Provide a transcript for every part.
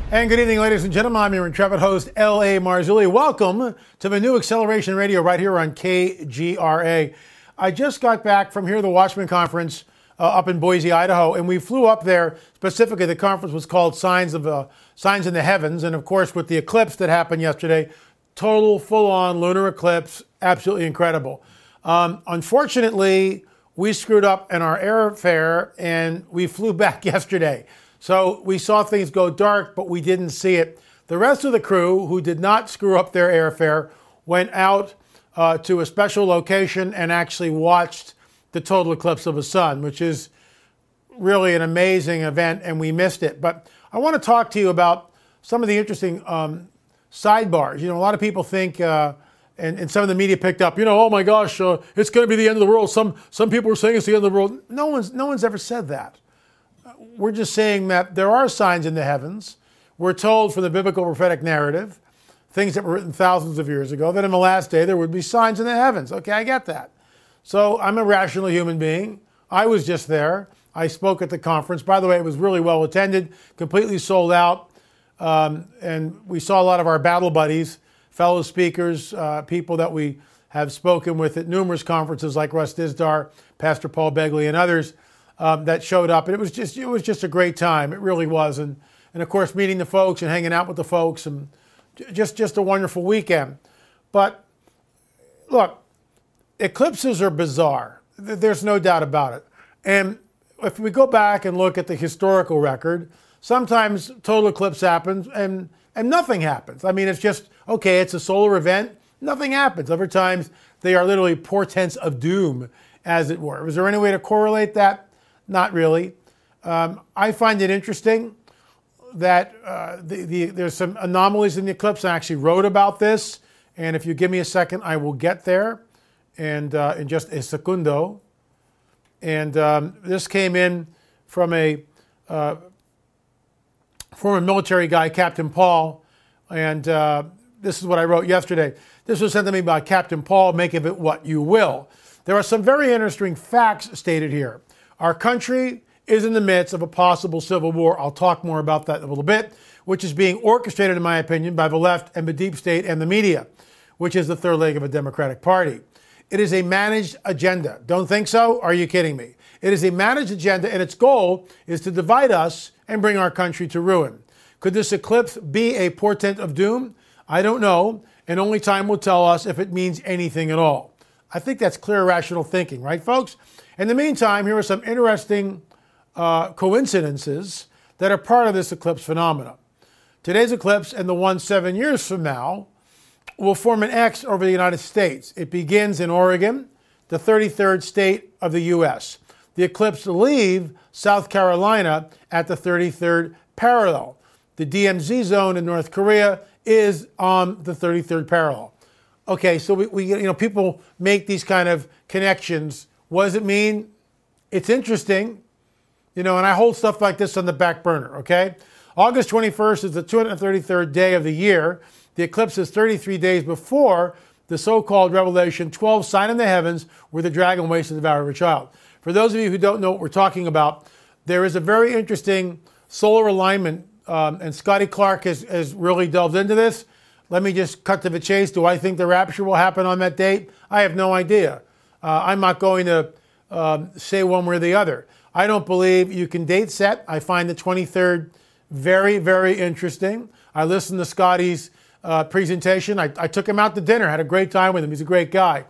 And good evening, ladies and gentlemen. I'm your intrepid host, L.A. Marzulli. Welcome to the new Acceleration Radio right here on KGRA. I just got back from here, the Watchman Conference up in Boise, Idaho, and we flew up there. Specifically, the conference was called Signs in the Heavens. And of course, with the eclipse that happened yesterday, total full-on lunar eclipse, absolutely incredible. Unfortunately, we screwed up in our airfare and we flew back yesterday. So we saw things go dark, but we didn't see it. The rest of the crew, who did not screw up their airfare, went out to a special location and actually watched the total eclipse of the sun, which is really an amazing event, and we missed it. But I want to talk to you about some of the interesting sidebars. You know, a lot of people think, and some of the media picked up, oh my gosh, it's going to be the end of the world. Some people are saying it's the end of the world. No one's ever said that. We're just saying that there are signs in the heavens. We're told from the biblical prophetic narrative, things that were written thousands of years ago, that in the last day there would be signs in the heavens. Okay, I get that. So I'm a rational human being. I was just there. I spoke at the conference. By the way, it was really well attended, completely sold out. And we saw a lot of our battle buddies, fellow speakers, people that we have spoken with at numerous conferences like Russ Dizdar, Pastor Paul Begley, and others. That showed up, and it was just a great time. It really was, and of course meeting the folks and hanging out with the folks, and just a wonderful weekend. But look, eclipses are bizarre. There's no doubt about it. And if we go back and look at the historical record, sometimes total eclipse happens and nothing happens. I mean, it's just okay. It's a solar event. Nothing happens. Other times they are literally portents of doom, as it were. Is there any way to correlate that? Not really. I find it interesting that there's some anomalies in the eclipse. I actually wrote about this, and if you give me a second, I will get there, and in just a secundo. And this came in from a former military guy, Captain Paul, and this is what I wrote yesterday. This was sent to me by Captain Paul. Make of it what you will. There are some very interesting facts stated here. Our country is in the midst of a possible civil war. I'll talk more about that in a little bit, which is being orchestrated, in my opinion, by the left and the deep state and the media, which is the third leg of a Democratic Party. It is a managed agenda. Don't think so? Are you kidding me? It is a managed agenda, and its goal is to divide us and bring our country to ruin. Could this eclipse be a portent of doom? I don't know, and only time will tell us if it means anything at all. I think that's clear, rational thinking, right, folks? In the meantime, here are some interesting coincidences that are part of this eclipse phenomena. Today's eclipse and the one 7 years from now will form an X over the United States. It begins in Oregon, the 33rd state of the U.S. The eclipse will leave South Carolina at the 33rd parallel. The DMZ zone in North Korea is on the 33rd parallel. Okay, so we people make these kind of connections. What does it mean? It's interesting, and I hold stuff like this on the back burner, okay? August 21st is the 233rd day of the year. The eclipse is 33 days before the so-called Revelation 12 sign in the heavens where the dragon waits to devour a child. For those of you who don't know what we're talking about, there is a very interesting solar alignment, and Scotty Clark has really delved into this. Let me just cut to the chase. Do I think the rapture will happen on that date? I have no idea. I'm not going to say one way or the other. I don't believe you can date set. I find the 23rd very, very interesting. I listened to Scotty's presentation. I took him out to dinner, had a great time with him. He's a great guy.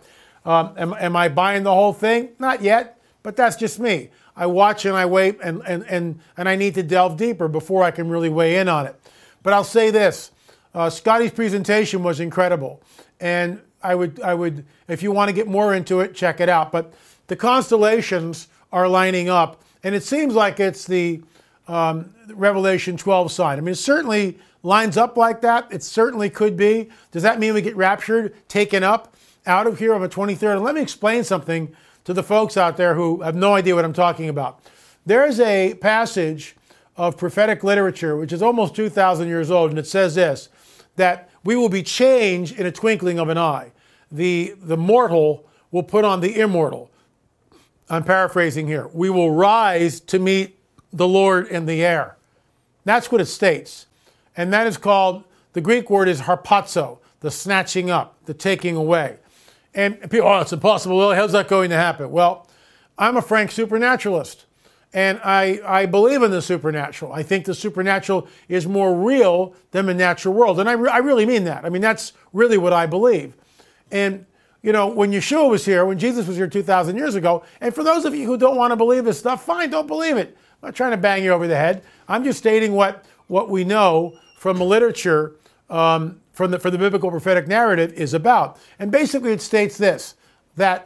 Am I buying the whole thing? Not yet, but that's just me. I watch and I wait, and I need to delve deeper before I can really weigh in on it. But I'll say this. Scotty's presentation was incredible. And I would, if you want to get more into it, check it out. But the constellations are lining up, and it seems like it's the Revelation 12 sign. I mean, it certainly lines up like that. It certainly could be. Does that mean we get raptured, taken up out of here on the 23rd? And let me explain something to the folks out there who have no idea what I'm talking about. There's a passage of prophetic literature, which is almost 2,000 years old, and it says this, that we will be changed in a twinkling of an eye. The mortal will put on the immortal. I'm paraphrasing here. We will rise to meet the Lord in the air. That's what it states. And that is called, the Greek word is harpazo, the snatching up, the taking away. And people, oh, it's impossible. Well, how's that going to happen? Well, I'm a frank supernaturalist. And I believe in the supernatural. I think the supernatural is more real than the natural world. And I really mean that. I mean, that's really what I believe. And, you know, when Yeshua was here, when Jesus was here 2,000 years ago, and for those of you who don't want to believe this stuff, fine, don't believe it. I'm not trying to bang you over the head. I'm just stating what we know from the literature, from the biblical prophetic narrative is about. And basically it states this, that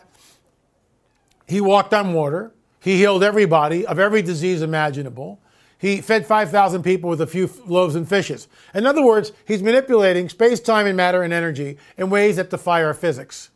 he walked on water. He healed everybody of every disease imaginable. He fed 5,000 people with a few loaves and fishes. In other words, he's manipulating space, time, and matter and energy in ways that defy our physics.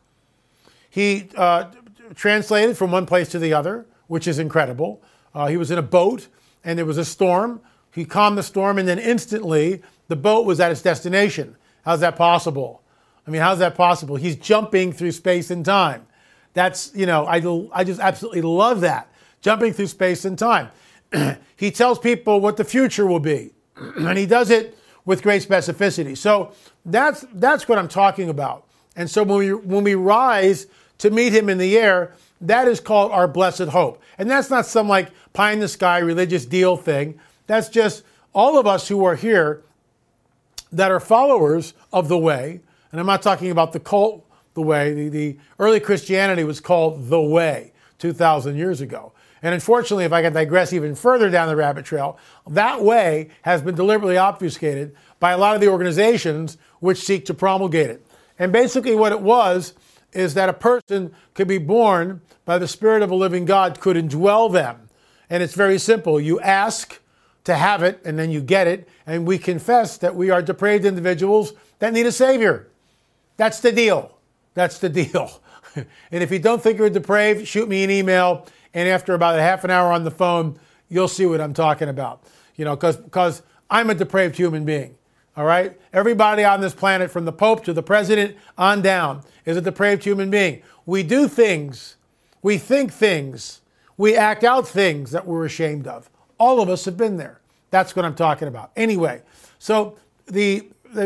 He translated from one place to the other, which is incredible. He was in a boat, and there was a storm. He calmed the storm, and then instantly, the boat was at its destination. How's that possible? I mean, how's that possible? He's jumping through space and time. That's, you know, I just absolutely love that. Jumping through space and time. He tells people what the future will be, and he does it with great specificity. So that's what I'm talking about. And so when we rise to meet him in the air, that is called our blessed hope. And that's not some like pie in the sky religious deal thing. That's just all of us who are here that are followers of the way. And I'm not talking about the cult, the way. The early Christianity was called the way 2,000 years ago. And unfortunately, if I can digress even further down the rabbit trail, that way has been deliberately obfuscated by a lot of the organizations which seek to promulgate it. And basically what it was is that a person could be born by the Spirit of a living God, could indwell them. And it's very simple. You ask to have it, and then you get it. And we confess that we are depraved individuals that need a Savior. That's the deal. That's the deal. And if you don't think you're depraved, shoot me an email. And after about a half an hour on the phone, you'll see what I'm talking about. You know, because I'm a depraved human being. All right? Everybody on this planet, from the Pope to the President on down, is a depraved human being. We do things, we think things, we act out things that we're ashamed of. All of us have been there. That's what I'm talking about. Anyway, so the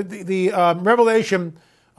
Revelation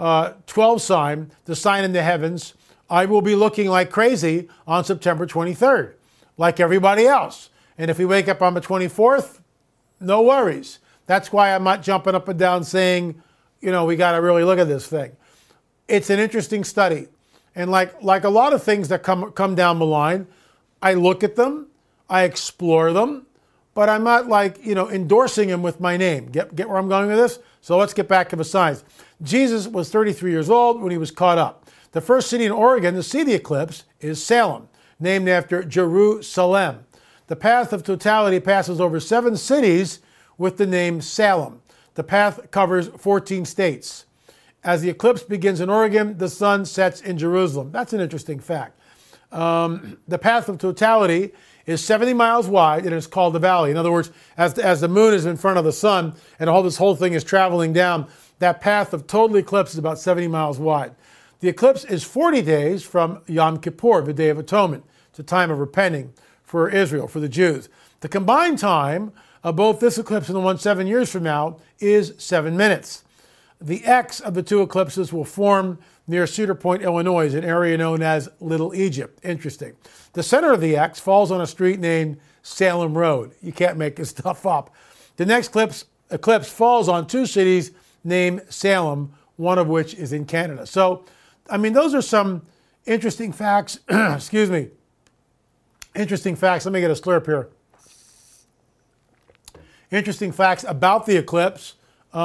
12 sign, the sign in the heavens, I will be looking like crazy on September 23rd, like everybody else. And if we wake up on the 24th, no worries. That's why I'm not jumping up and down saying, you know, we got to really look at this thing. It's an interesting study. And like a lot of things that come down the line, I look at them, I explore them, but I'm not like, you know, endorsing them with my name. Get where I'm going with this? So let's get back to the science. Jesus was 33 years old when he was caught up. The first city in Oregon to see the eclipse is Salem, named after Jerusalem. The path of totality passes over 7 cities with the name Salem. The path covers 14 states. As the eclipse begins in Oregon, the sun sets in Jerusalem. That's an interesting fact. The path of totality is 70 miles wide and it's called the valley. In other words, as the moon is in front of the sun and this whole thing is traveling down, that path of total eclipse is about 70 miles wide. The eclipse is 40 days from Yom Kippur, the Day of Atonement. It's a time of repenting for Israel, for the Jews. The combined time of both this eclipse and the one 7 years from now is 7 minutes. The X of the two eclipses will form near Cedar Point, Illinois, an area known as Little Egypt. Interesting. The center of the X falls on a street named Salem Road. You can't make this stuff up. The next eclipse falls on 2 cities named Salem, one of which is in Canada. So, I mean, those are some interesting facts. Excuse me. Interesting facts. Let me get a slurp here. Interesting facts about the eclipse.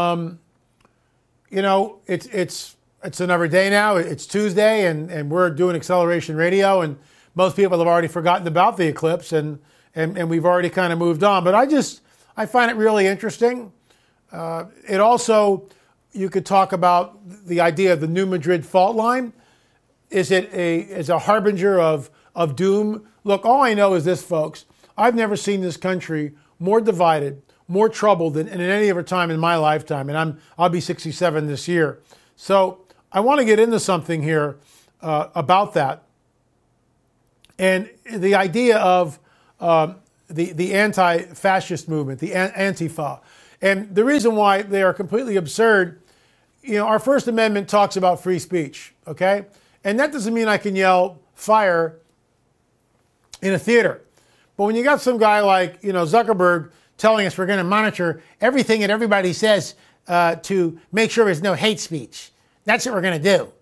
You know, it's another day now. It's Tuesday, and we're doing Acceleration Radio, and most people have already forgotten about the eclipse, and we've already kind of moved on. But I find it really interesting. It also, you could talk about the idea of the New Madrid fault line. Is it a harbinger of doom? Look, all I know is this, folks. I've never seen this country more divided, more troubled than in any other time in my lifetime, and I'll be 67 this year. So I want to get into something here about that, and the idea of the anti-fascist movement, the Antifa. And the reason why they are completely absurd, our First Amendment talks about free speech, okay? And that doesn't mean I can yell fire in a theater. But when you got some guy like, Zuckerberg telling us we're going to monitor everything that everybody says to make sure there's no hate speech, that's what we're going to do.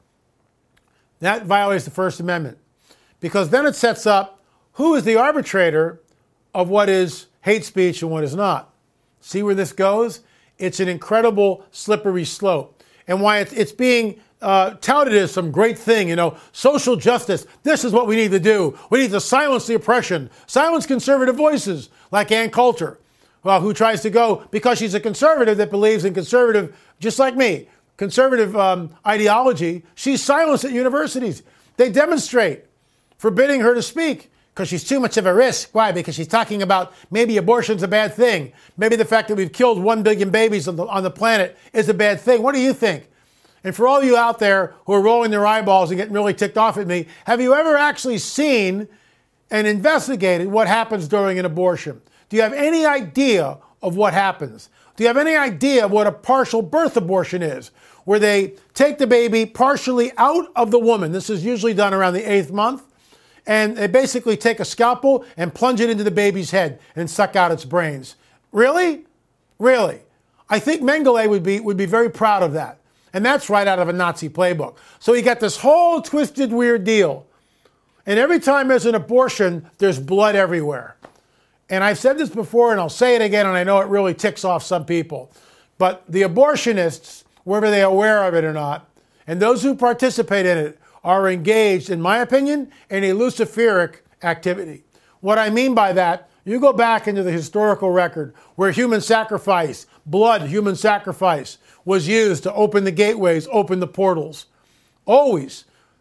That violates the First Amendment. Because then it sets up who is the arbitrator of what is hate speech and what is not. See where this goes? It's an incredible slippery slope. And why it's being touted as some great thing, social justice. This is what we need to do. We need to silence the oppression, silence conservative voices like Ann Coulter, who tries to go, because she's a conservative that believes in conservative, just like me, conservative ideology. She's silenced at universities. They demonstrate, forbidding her to speak because she's too much of a risk. Why? Because she's talking about maybe abortion's a bad thing. Maybe the fact that we've killed 1 billion babies on the planet is a bad thing. What do you think? And for all of you out there who are rolling their eyeballs and getting really ticked off at me, have you ever actually seen and investigated what happens during an abortion? Do you have any idea of what happens? Do you have any idea of what a partial birth abortion is? Where they take the baby partially out of the woman. This is usually done around the 8th month. And they basically take a scalpel and plunge it into the baby's head and suck out its brains. Really? Really? I think Mengele would be very proud of that. And that's right out of a Nazi playbook. So you got this whole twisted, weird deal. And every time there's an abortion, there's blood everywhere. And I've said this before, and I'll say it again, and I know it really ticks off some people. But the abortionists, whether they're aware of it or not, and those who participate in it, are engaged, in my opinion, in a Luciferic activity. What I mean by that, you go back into the historical record where human sacrifice, blood, human sacrifice, was used to open the gateways, open the portals. Always.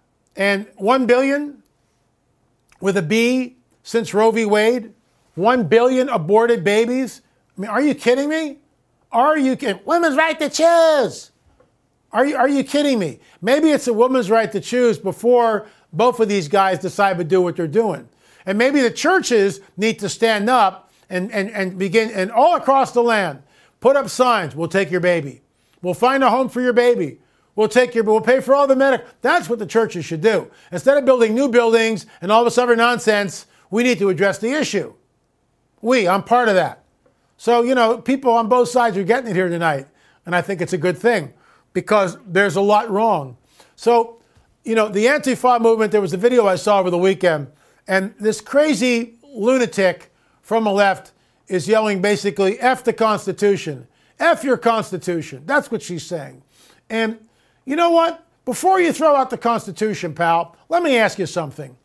And 1 billion, with a B, since Roe v. Wade, 1 billion aborted babies. I mean, are you kidding me? Are you kidding? Women's right to choose. Are you kidding me? Maybe it's a woman's right to choose before both of these guys decide to do what they're doing. And maybe the churches need to stand up and begin, and all across the land, put up signs. We'll take your baby. We'll find a home for your baby. We'll pay for all the medical. That's what the churches should do. Instead of building new buildings and all this other nonsense, we need to address the issue. I'm part of that. So, people on both sides are getting it here tonight. And I think it's a good thing, because there's a lot wrong. So, the Antifa movement, there was a video I saw over the weekend, and this crazy lunatic from the left is yelling basically, F the Constitution. F your Constitution. That's what she's saying. And you know what? Before you throw out the Constitution, pal, let me ask you something.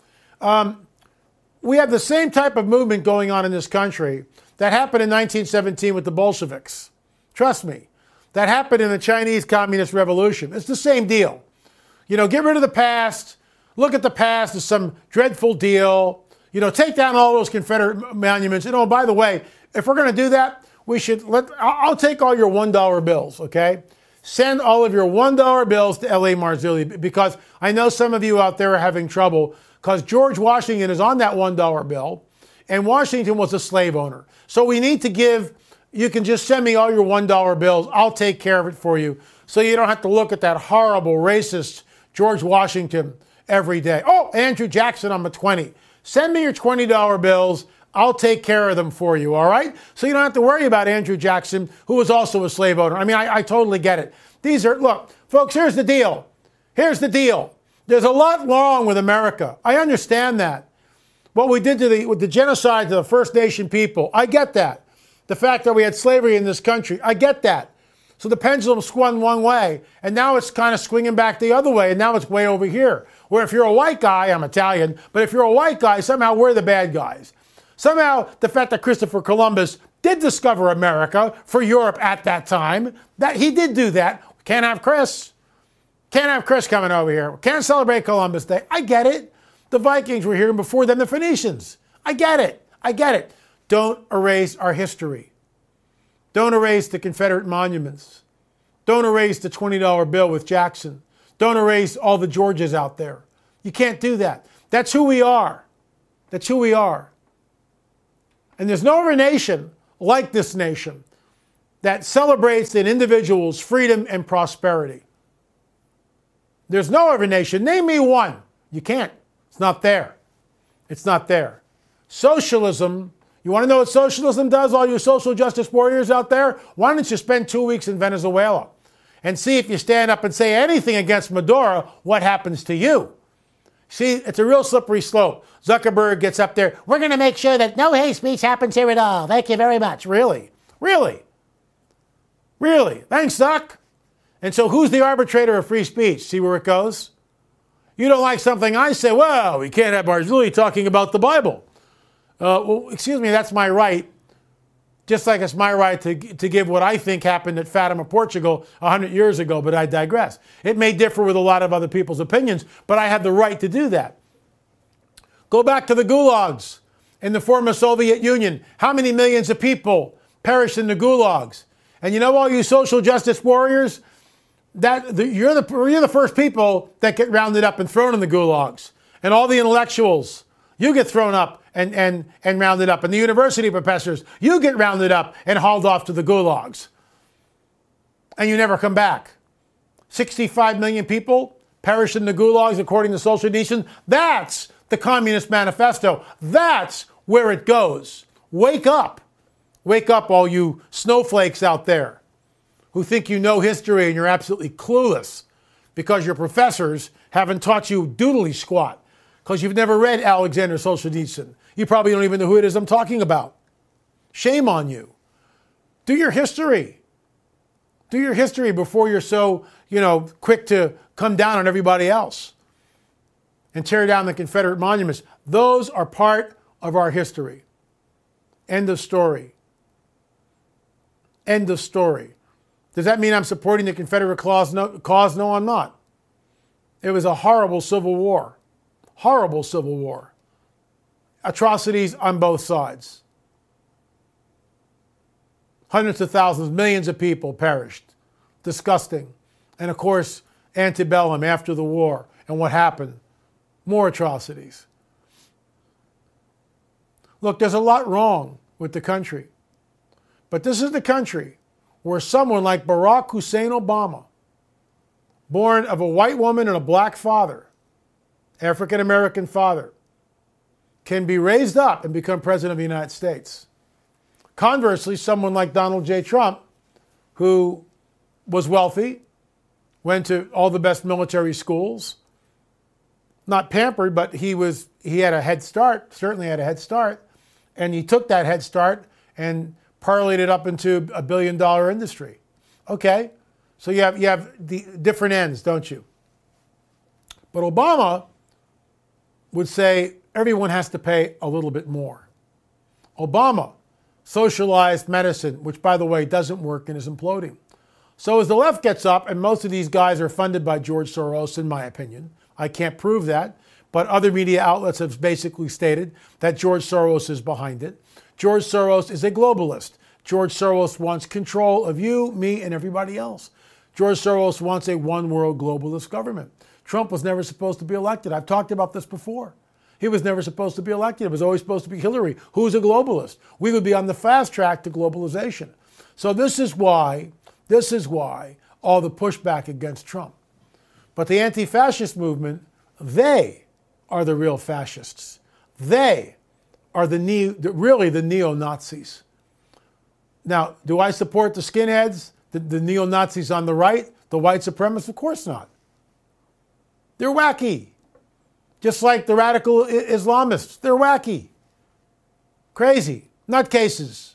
We have the same type of movement going on in this country that happened in 1917 with the Bolsheviks. Trust me. That happened in the Chinese Communist Revolution. It's the same deal. Get rid of the past. Look at the past as some dreadful deal. Take down all those Confederate monuments. By the way, if we're going to do that, I'll take all your $1 bills, okay? Send all of your $1 bills to L.A. Marzulli, because I know some of you out there are having trouble, because George Washington is on that $1 bill, and Washington was a slave owner. So we need to you can just send me all your $1 bills. I'll take care of it for you, so you don't have to look at that horrible, racist George Washington every day. Oh, Andrew Jackson, I'm a 20. Send me your $20 bills. I'll take care of them for you, all right? So you don't have to worry about Andrew Jackson, who was also a slave owner. I mean, I totally get it. Look, folks, here's the deal. Here's the deal. There's a lot wrong with America. I understand that. What we did with the genocide to the First Nation people, I get that. The fact that we had slavery in this country, I get that. So the pendulum swung one way, and now it's kind of swinging back the other way, and now it's way over here. Where if you're a white guy, I'm Italian, but if you're a white guy, somehow we're the bad guys. Somehow the fact that Christopher Columbus did discover America for Europe at that time, that he did do that. Can't have Chris. Can't have Chris coming over here. Can't celebrate Columbus Day. I get it. The Vikings were here, and before them the Phoenicians. I get it. I get it. Don't erase our history. Don't erase the Confederate monuments. Don't erase the $20 bill with Jackson. Don't erase all the Georges out there. You can't do that. That's who we are. That's who we are. And there's no other nation like this nation that celebrates an individual's freedom and prosperity. There's no other nation. Name me one. You can't. It's not there. It's not there. Socialism, you want to know what socialism does, all you social justice warriors out there? Why don't you spend 2 weeks in Venezuela and see if you stand up and say anything against Maduro, what happens to you? See, it's a real slippery slope. Zuckerberg gets up there, we're going to make sure that no hate speech happens here at all. Thank you very much. Really? Really? Really? Thanks, Zuck. And so who's the arbitrator of free speech? See where it goes? You don't like something I say, well, we can't have Barzilli talking about the Bible. Well, excuse me, that's my right. Just like it's my right to give what I think happened at Fatima, Portugal 100 years ago, but I digress. It may differ with a lot of other people's opinions, but I have the right to do that. Go back to the gulags in the former Soviet Union. How many millions of people perished in the gulags? And you know, all you social justice warriors, you're the first people that get rounded up and thrown in the gulags. And all the intellectuals, you get thrown up and rounded up. And the university professors, you get rounded up and hauled off to the gulags. And you never come back. 65 million people perished in the gulags according to Solzhenitsyn. That's the Communist Manifesto. That's where it goes. Wake up. Wake up, all you snowflakes out there who think you know history and you're absolutely clueless because your professors haven't taught you doodly squat because you've never read Alexander Solzhenitsyn. You probably don't even know who it is I'm talking about. Shame on you. Do your history. Do your history before you're so, quick to come down on everybody else and tear down the Confederate monuments. Those are part of our history. End of story. End of story. Does that mean I'm supporting the Confederate cause? No, I'm not. It was a horrible civil war. Horrible civil war. Atrocities on both sides. Hundreds of thousands, millions of people perished. Disgusting. And of course, antebellum, after the war. And what happened? More atrocities. Look, there's a lot wrong with the country. But this is the country where someone like Barack Hussein Obama, born of a white woman and a black father, African-American father, can be raised up and become president of the United States. Conversely, someone like Donald J. Trump, who was wealthy, went to all the best military schools, not pampered, but he had a head start, certainly had a head start, and he took that head start and parlayed it up into $1 billion industry. Okay, so you have the different ends, don't you? But Obama would say everyone has to pay a little bit more. Obama socialized medicine, which, by the way, doesn't work and is imploding. So as the left gets up, and most of these guys are funded by George Soros, in my opinion. I can't prove that, but other media outlets have basically stated that George Soros is behind it. George Soros is a globalist. George Soros wants control of you, me, and everybody else. George Soros wants a one-world globalist government. Trump was never supposed to be elected. I've talked about this before. He was never supposed to be elected. It was always supposed to be Hillary, who's a globalist. We would be on the fast track to globalization. So this is why all the pushback against Trump. But the anti-fascist movement, they are the real fascists. They are really the neo-Nazis. Now, do I support the skinheads, the neo-Nazis on the right, the white supremacists? Of course not. They're wacky. Just like the radical Islamists. They're wacky. Crazy. Nutcases.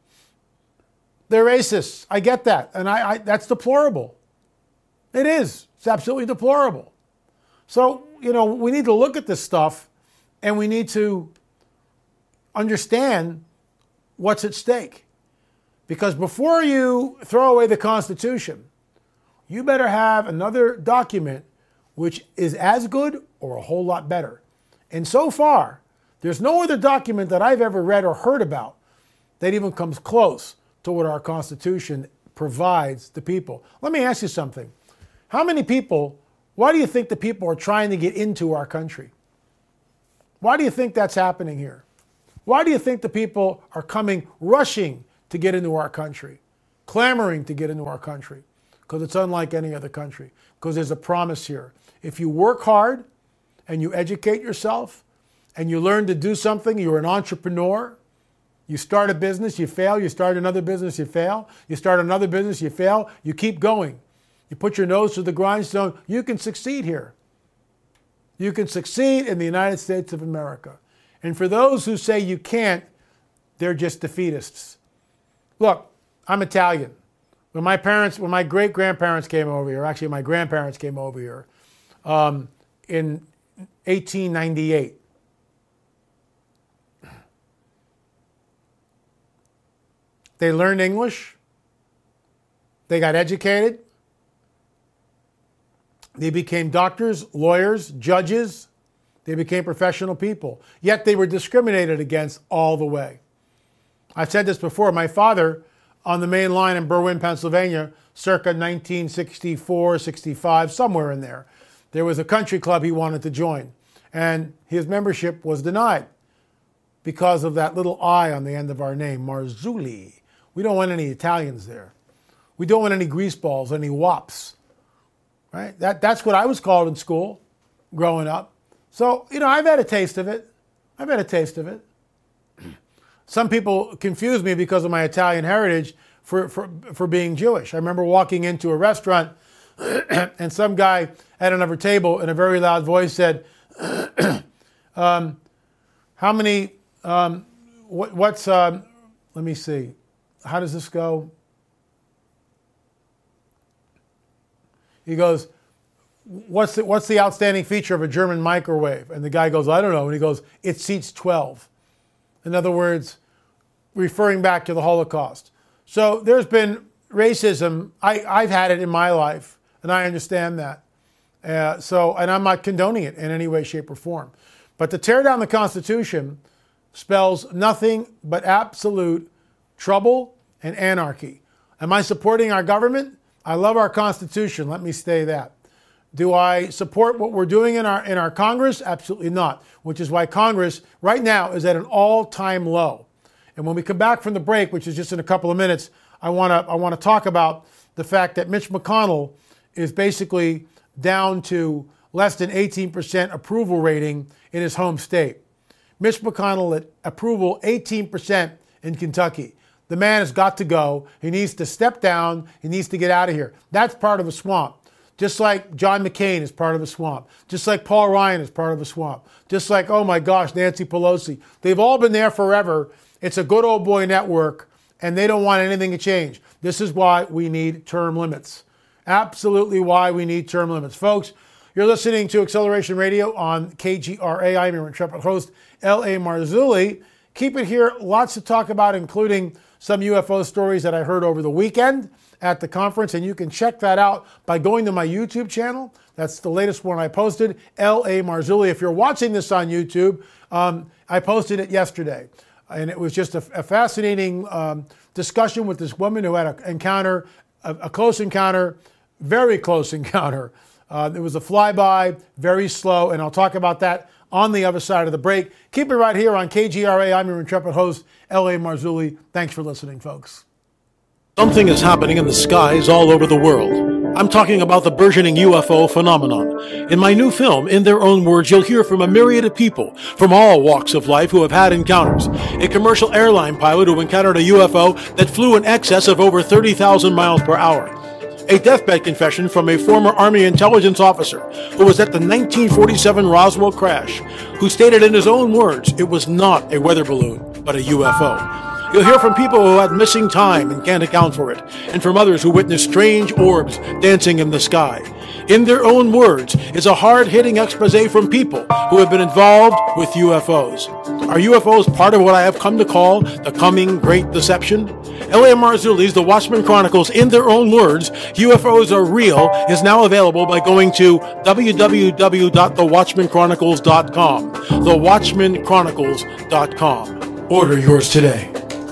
They're racists. I get that. And that's deplorable. It is. It's absolutely deplorable. So, we need to look at this stuff and we need to understand what's at stake. Because before you throw away the Constitution, you better have another document which is as good or a whole lot better. And so far, there's no other document that I've ever read or heard about that even comes close to what our Constitution provides the people. Let me ask you something. Why do you think the people are trying to get into our country? Why do you think that's happening here? Why do you think the people are coming, rushing to get into our country, clamoring to get into our country? Because it's unlike any other country. Because there's a promise here. If you work hard and you educate yourself and you learn to do something, you're an entrepreneur, you start a business, you fail, you start another business, you fail, you start another business, you fail, you keep going. You put your nose to the grindstone, you can succeed here. You can succeed in the United States of America. And for those who say you can't, they're just defeatists. Look, I'm Italian. When my great-grandparents came over here, actually my grandparents came over here in 1898. They learned English. They got educated. They became doctors, lawyers, judges. They became professional people. Yet they were discriminated against all the way. I've said this before. My father, on the main line in Berwyn, Pennsylvania, circa 1964, 65, somewhere in there, there was a country club he wanted to join. And his membership was denied because of that little I on the end of our name, Marzulli. We don't want any Italians there. We don't want any greaseballs, any wops. Right? That's what I was called in school growing up. So, I've had a taste of it. Some people confuse me because of my Italian heritage for being Jewish. I remember walking into a restaurant and some guy at another table in a very loud voice said, how many, let me see. How does this go? He goes, what's the outstanding feature of a German microwave? And the guy goes, I don't know. And he goes, it seats 12. In other words, referring back to the Holocaust. So there's been racism. I've had it in my life, and I understand that. And I'm not condoning it in any way, shape, or form. But to tear down the Constitution spells nothing but absolute trouble and anarchy. Am I supporting our government? I love our Constitution. Let me say that. Do I support what we're doing in our Congress? Absolutely not. Which is why Congress right now is at an all-time low. And when we come back from the break, which is just in a couple of minutes, I want to talk about the fact that Mitch McConnell is basically down to less than 18% approval rating in his home state. Mitch McConnell at approval 18% in Kentucky. The man has got to go. He needs to step down. He needs to get out of here. That's part of a swamp. Just like John McCain is part of a swamp. Just like Paul Ryan is part of a swamp. Just like, oh my gosh, Nancy Pelosi. They've all been there forever. It's a good old boy network, and they don't want anything to change. This is why we need term limits. Absolutely why we need term limits. Folks, you're listening to Acceleration Radio on KGRA. I'm your intrepid host, L.A. Marzulli. Keep it here. Lots to talk about, including some UFO stories that I heard over the weekend at the conference, and you can check that out by going to my YouTube channel. That's the latest one I posted, L.A. Marzulli. If you're watching this on YouTube, I posted it yesterday. And it was just a fascinating discussion with this woman who had an encounter, a close encounter, very close encounter. It was a flyby, very slow, and I'll talk about that on the other side of the break. Keep it right here on KGRA. I'm your intrepid host, L.A. Marzulli. Thanks for listening, folks. Something is happening in the skies all over the world. I'm talking about the burgeoning UFO phenomenon. In my new film, In Their Own Words, you'll hear from a myriad of people from all walks of life who have had encounters. A commercial airline pilot who encountered a UFO that flew in excess of over 30,000 miles per hour. A deathbed confession from a former Army intelligence officer who was at the 1947 Roswell crash, who stated in his own words it was not a weather balloon, but a UFO. You'll hear from people who had missing time and can't account for it, and from others who witnessed strange orbs dancing in the sky. In Their Own Words is a hard-hitting expose from people who have been involved with UFOs. Are UFOs part of what I have come to call the coming Great Deception? L.A. Marzulli's The Watchmen Chronicles, In Their Own Words, UFOs Are Real, is now available by going to www.thewatchmenchronicles.com. Thewatchmenchronicles.com. Order yours today.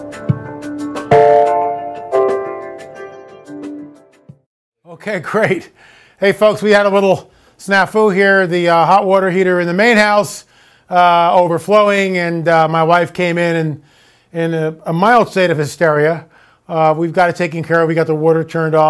Okay, great. Hey, folks, we had a little snafu here. The hot water heater in the main house overflowing, and my wife came in a mild state of hysteria. We've got it taken care of. We got the water turned off.